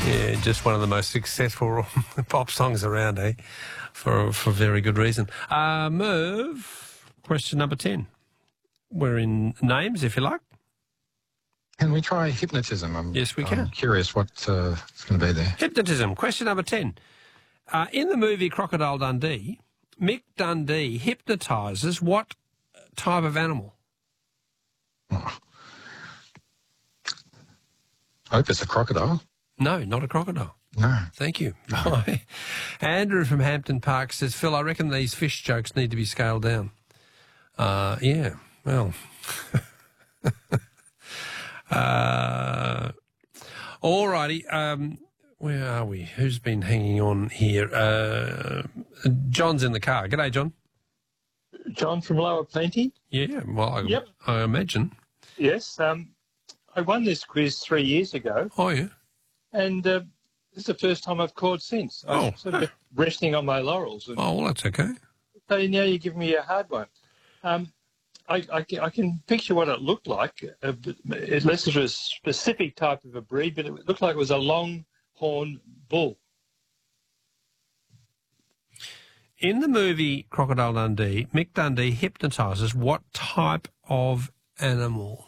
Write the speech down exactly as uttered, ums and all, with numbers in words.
Yeah, just one of the most successful pop songs around, eh? For for very good reason. Uh, Merv, question number ten. We're in names, if you like. Can we try hypnotism? I'm, Yes, we can. I'm curious what's uh, going to be there. Hypnotism, question number ten. Uh, in the movie Crocodile Dundee, Mick Dundee hypnotises what type of animal? Oh. I hope it's a crocodile. No, not a crocodile. No. Thank you. Bye. Andrew from Hampton Park says, Phil, I reckon these fish jokes need to be scaled down. Uh, yeah, well... uh, all righty. Um, where are we? Who's been hanging on here? Uh, John's in the car. G'day, John. John from Lower Plenty. Yeah, well, I, Yep. I imagine. Yes. Um, I won this quiz three years ago, Oh, yeah. and uh, this is the first time I've called since. Oh. I'm sort of been resting on my laurels. And Oh, well, that's okay. so now you give me a hard one. Um, I, I, can- I can picture what it looked like, uh, but unless it was a specific type of a breed, but it looked like it was a long-horned bull. In the movie Crocodile Dundee, Mick Dundee hypnotises what type of animal?